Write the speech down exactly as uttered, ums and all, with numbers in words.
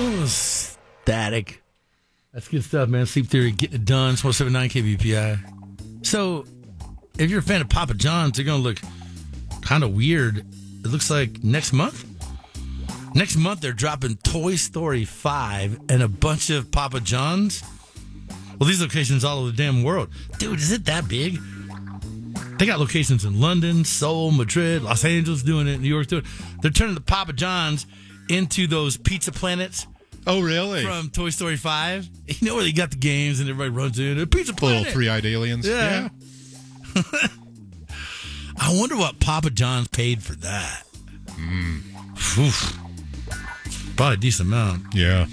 Oh, static. That's good stuff, man. Sleep Theory, getting it done. one seventy-nine K B P I. So, if you're a fan of Papa John's, they're going to look kind of weird. It looks like next month. Next month, they're dropping Toy Story five and a bunch of Papa John's. Well, these locations all over the damn world. Dude, is it that big? They got locations in London, Seoul, Madrid, Los Angeles doing it, New York doing it. They're turning the Papa John's into those pizza planets. Oh, really? From Toy Story five. You know where they got the games and everybody runs in. A pizza planet. Little three-eyed aliens. Yeah. yeah. I wonder what Papa John's paid for that. Mm. Probably a decent amount. Yeah.